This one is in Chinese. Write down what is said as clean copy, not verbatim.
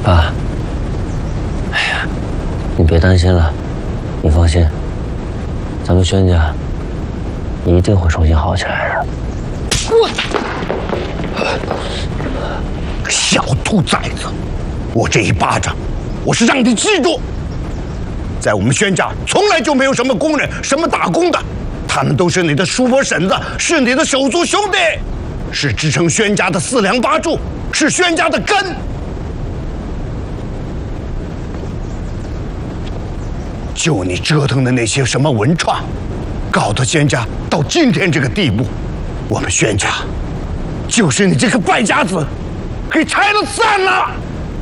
爸，哎呀，你别担心了，你放心，咱们宣家一定会重新好起来的。 小兔崽子，我这一巴掌，我是让你记住，在我们宣家从来就没有什么工人，什么打工的，他们都是你的叔伯婶子，是你的手足兄弟，是支撑宣家的四梁八柱，是宣家的根。就你折腾的那些什么文创，搞得宣家到今天这个地步，我们宣家就是你这个败家子给拆了散了。